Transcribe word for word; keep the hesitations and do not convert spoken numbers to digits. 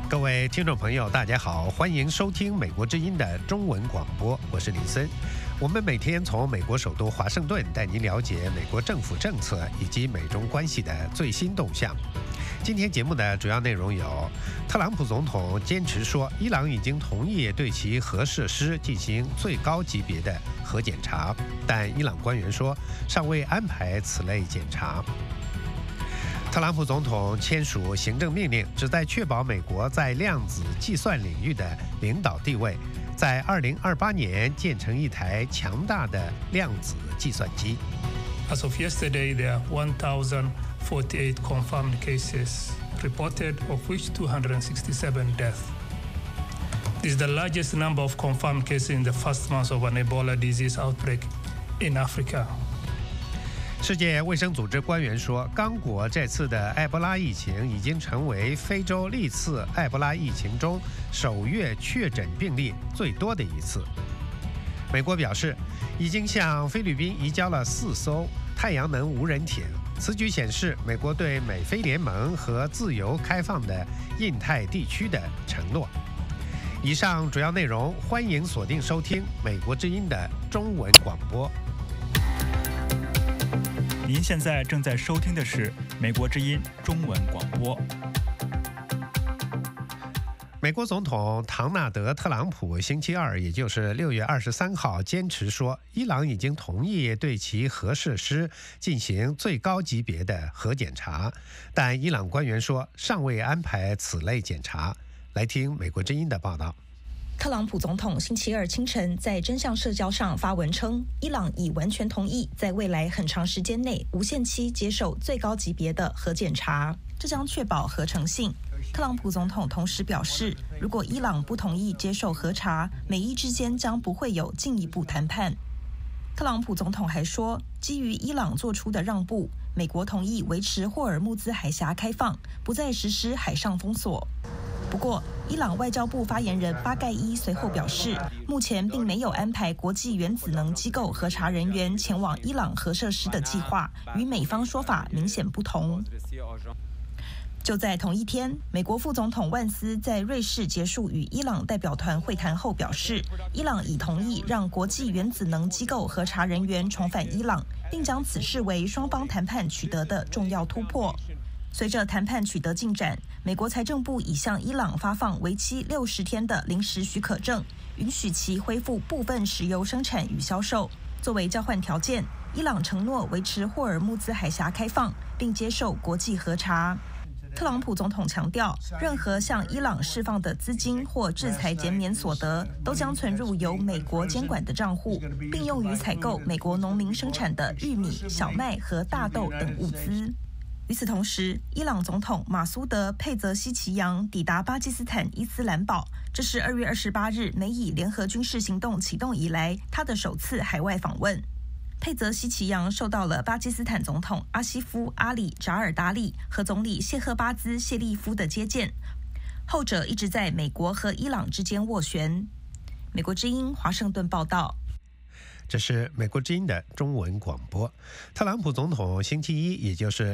各位听众朋友，大家好，欢迎收听美国之音的中文广播，我是李森。我们每天从美国首都华盛顿带您了解美国政府政策以及美中关系的最新动向。今天节目的主要内容有：特朗普总统坚持说，伊朗已经同意对其核设施进行最高级别的核检查，但伊朗官员说尚未安排此类检查。特朗普总统签署行政命令，旨在确保美国在量子计算领域的领导地位，在二零二八年建成一台强大的量子计算机。 As of yesterday, there are one thousand forty-eight confirmed cases reported, of which two hundred sixty-seven deaths. This is the largest number of confirmed cases in the first month of an Ebola disease outbreak in Africa. 世界卫生组织官员说，刚果这次的埃博拉疫情已经成为非洲历次埃博拉疫情中首月确诊病例最多的一次。美国表示，已经向菲律宾移交了四艘太阳能无人艇，此举显示美国对美菲联盟和自由开放的印太地区的承诺。以上主要内容，欢迎锁定收听美国之音的中文广播。 您现在正在收听的是美国之音中文广播。 美国总统唐纳德·特朗普星期二，也就是六月二十三号，坚持说，伊朗已经同意对其核设施进行最高级别的核检查，但伊朗官员说尚未安排此类检查。来听美国之音的报道。 特朗普总统星期二清晨在真相社交上发文称，伊朗已完全同意在未来很长时间内无限期接受最高级别的核检查，这将确保合成性。特朗普总统同时表示，如果伊朗不同意接受核查，美伊之间将不会有进一步谈判。特朗普总统还说，基于伊朗做出的让步，美国同意维持霍尔木兹海峡开放，不再实施海上封锁。不过，伊朗外交部发言人巴盖伊随后表示，目前并没有安排国际原子能机构核查人员前往伊朗核设施的计划，与美方说法明显不同。就在同一天，美国副总统万斯在瑞士结束与伊朗代表团会谈后表示，伊朗已同意让国际原子能机构核查人员重返伊朗，并将此视为双方谈判取得的重要突破。随着谈判取得进展，美国财政部已向伊朗发放为期六十天的临时许可证，允许其恢复部分石油生产与销售。作为交换条件，伊朗承诺维持霍尔木兹海峡开放，并接受国际核查。特朗普总统强调，任何向伊朗释放的资金或制裁减免所得，都将存入由美国监管的账户，并用于采购美国农民生产的玉米、小麦和大豆等物资。与此同时，伊朗总统马苏德·佩泽西奇扬抵达巴基斯坦伊斯兰堡，这是二月二十八日美以联合军事行动启动以来他的首次海外访问。佩泽西奇扬受到了巴基斯坦总统阿西夫·阿里·扎尔达利和总理谢赫巴兹·谢利夫的接见，后者一直在美国和伊朗之间斡旋。美国之音华盛顿报道。 这是美国之音的中文广播。特朗普总统星期一，也就是